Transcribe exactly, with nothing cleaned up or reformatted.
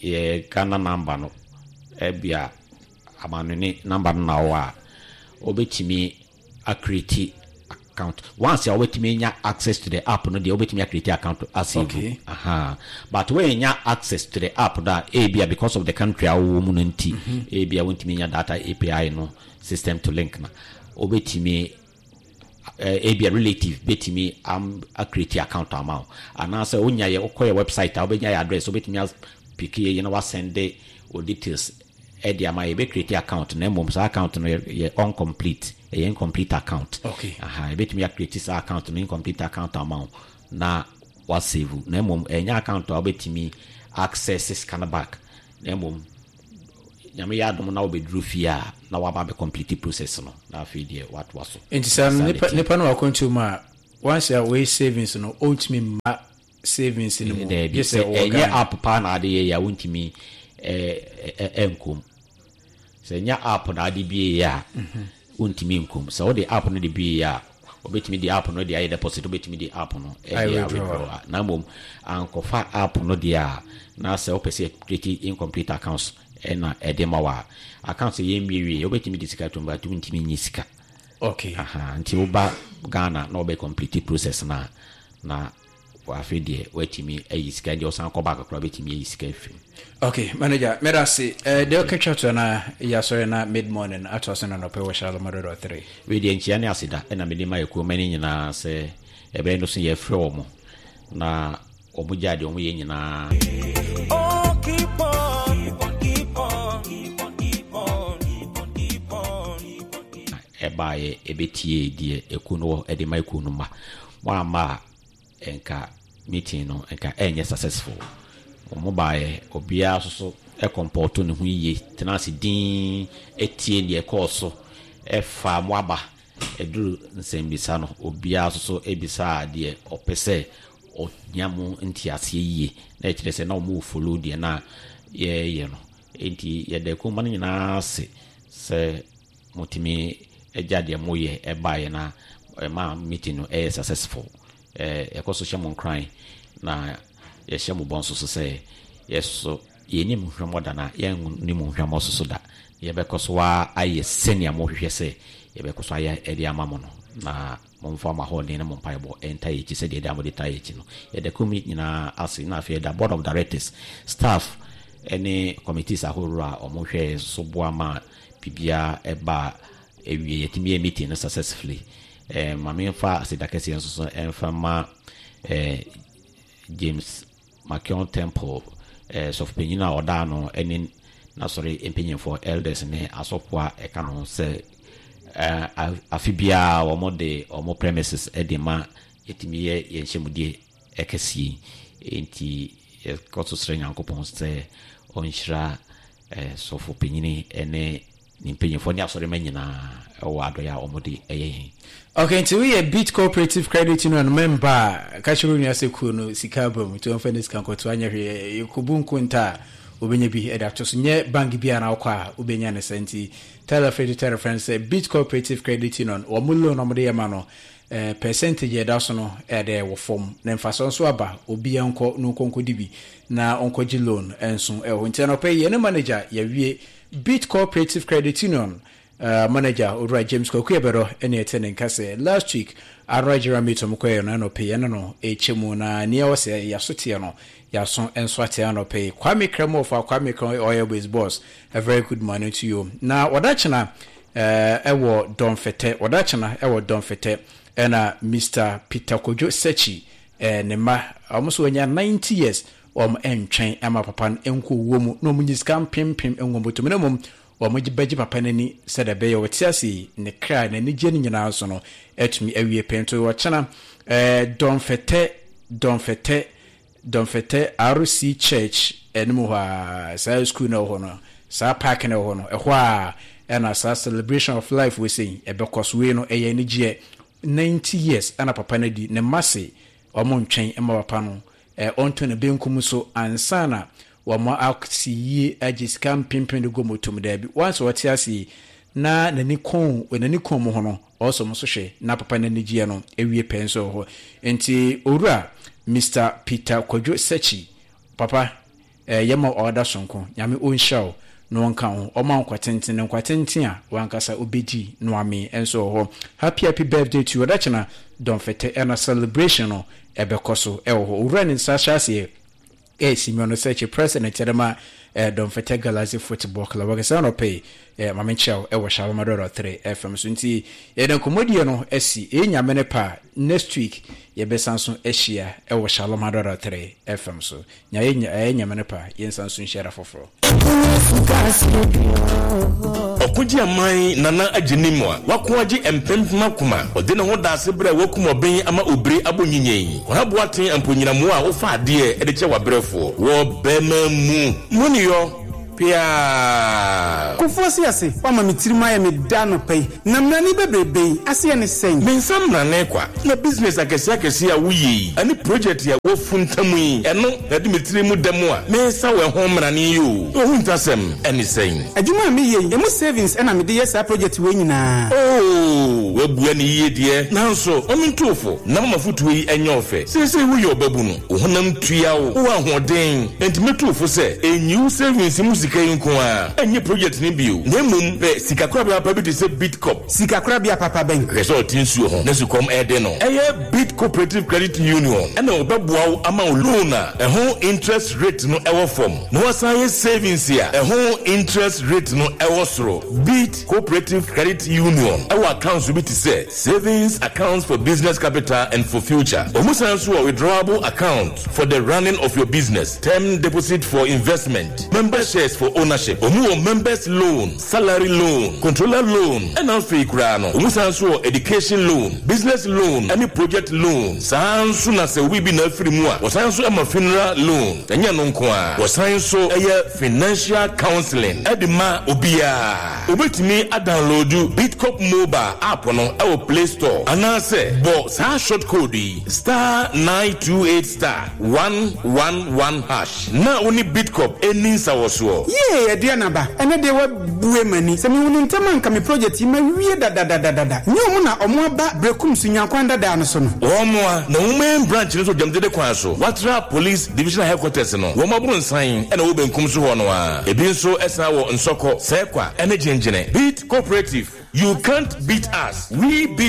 ye Ghana number no ebia amanone number na wa obetimi a create account. Once you obetimi access to the app no dey obetimi create account as okay. Aha. But when you access to the app that ebia because of the country awu mu nti ebia wontimi nya data A P I no system to link na obetimi a be a relative betimi am a create account amount and now say onya ye okoye website a obenya address obetimi pick ye you know what send the details e dia ma ye be create account na mom sa account no ye incomplete e incomplete account okay aha betimi create sa account no incomplete account amount na what save na mom enya account obetimi access scan back na mom nyame ya dom na obedru fia na waba be complete process no na fe die what was enti sam nepa no akontu ma once a way savings no ultimate ma savings no yes e app pa na ade ya wontimi eh enkom se nya app na ade bi ya wontimi enkom so the app no de bi ya obetimi the app no de ayi deposit obetimi the app no e ya withdraw na mom ankofa app no de a na se opese create incomplete accounts ena edemawa account ye mbiwi obetimi disika tumba tuntimi nyisika okay aha nti oba Ghana na obe complete process na na wa fedie wetimi ayisika ndi osan ko back kro betimi ayisika fi okay manager merasi eh de oketwa na ya sorry na mid morning atosana no pe wa shala madoro three we de nchia ne asida ena medima yaku mani nyina se ebe no so ye frɛ omo na omo jade omo ye nyina oh keep on keep on ebaye ebetie die ekuno edema ekuno ma wa ma enka meeting no enka enye successful omo baye obia so e comport no hu yiye tenase din etie die course efa mo aba eduru nsembisa no obia so ebisa de opese onyamo ntiase yiye na ekire se na omo follow die na ye ye no enti ye de ko man nyina se se motimi ejade moye ebaye na ma meeting no e successful eh ekoso shemo cry na ye shemo bonso so say yeso ye nim hwemo da na ye nim hwemo so so da ye bekoso wa aye senior mo hwehwe say ye bekoso aye edi amamo no na momfa ma ho ne mo mpaibo entaye chi say de da mo de taye chi no ye de committee nyina asi na afia da board of directors staff any committees ahorura omo hwe so boama bibia eba ewie yetimi meeting no successfully eh mamemfa asidakese nso so emfa ma eh James Makion Temple eh so penyina oda no eni na sorry empenyin for elders ne asopwa e ka no se eh afibia wo mode omo premises edema yetimi ye yenhyemudie ekesi enti e koso srenya nkopon se onhira eh so for penyini ene ni mpenyin for ni asore manyina o ado ya omodi eye. Okay, until we a Beat Cooperative Credit Union member kachuru ni aseku no sikaba mu to mfa nisika nkoto anya hwe yekubunku nta obenya bi edato so nye bank bia na akwa obenya ne senti tell friend tell friends say Beat Cooperative Credit Union o mu loan no de yema no eh percentage edaso no e de wo form na mfaso so aba obi anko no konko dibi na onko gi loan enso e ho ntia no pay ye ne manager ya wie Beat Cooperative Credit Union uh, manager Ora James Kokuebero ene etene nkase last week Ara Jeremy Tomkoye no no pay no echemu na nia wose yasote no yaso enso ate no pay Kwame Kremo for Kwame Kremo oil base boss a very good morning to you na wadachana uh, ewo Don Fete wadachana ewo Don Fete ena Mister Peter Kojo Sechi eh, ne ma almost when you ninety years om entwen ama papa enko womu no munyiska pimpim enwomboto menamum om gibaji papa nani sada be yo tiasi ne kra na ni gye nyina so no etumi awie pento wo chana eh Don Fete Don Fete Don Fete R C Church enmu ha sa school na ho no sa park na ho no ehwo a ena sa celebration of life we say ebekos we no eye ni gye ninety years ana papa na di ne masse om ntwen ema papa no eh onto ne benkum so ansana wa ma aksi ajiska pimpin de gomotum da bi once what yasi na nani kon we nani kon mo ho no also mo so hwe na papa na ni gie no ewie penso ho enti owura Mister Peter Kojo Sechi papa eh yema order sonko nyame onshaw no nka ho o man kwatenten nkwatenten a wankasa obedi no ame enso ho happy happy birthday to you odachina don fete and a celebration no ebekoso e ho urani sashase e Simeon Search president edema eh don fete Galaxy Football Club wakasa no pay eh mamenchao e wo Shalom three F M so nti e den komodie no esi e nyame ne pa next week ye be sanso ehia e wo Shalom three F M so nya ye nyame ne pa ye sanso nhera foforo Okuji amai nana ajenimwa wakuaji empempema kuma odene ho daase bre wakum oben ama obire abonyinyen onaboaten amponyinamu a ofa ade e de che wabrefo wo bema mu muniyo pia kufosi ase wama mitirima ya medano pay na mrani bebrebe ase ne sen mensam mrane kwa na business akese akese ya wuyi ani project ya wo funtamu yi eno na de mitirimu demo a mensa we ho mrane yo wo huntasem eni sen adwuma mi ye emu savings ena me de yesa project we nyina oh we bua ni ye de nanso omintofo na mafutu yi enye ofe sese wuyi obabu no wo honam tua wo wo ahoden entimetofo se enyu savings music kwa enye project ni bio nemum be sikakrabia papa bi se Bitcop sikakrabia papa ben result nsuo ho nesu kom ede no eye Bit Cooperative Credit Union ena obabua ama loan a eho interest rate no ewo form no wasaye savings ya eho interest rate no ewo soro Bit Cooperative Credit Union ewo accounts bi ti say savings accounts for business capital and for future omusan so a withdrawable account for the running of your business term deposit for investment member shares for ownership omu members loan salary loan controller loan and alfei kurano omu sanso education loan business loan any project loan sanso na se we bi na afiri mu a wasanso ama funeral loan anya no nko a wasanso eye financial counseling edima obia obetimi a download Bitcop mobile app no e Play Store anase bo sa short code star nine two eight star one one one hash na oni Bitcop eni sawoso yeah dia ba ene de wa bue mani se mi woni ntama nka me project ma wie dada dada dada nyomu na omo ba brekum sunyankwan dada no so no omo a na women branch no so jamdede kwan so watra police divisional headquarters no wo maburu nsan ene wo benkum so ho no a ebi nso esa wo nsoko sekwa ene genjene Bit Cooperative, you can't beat us, we beat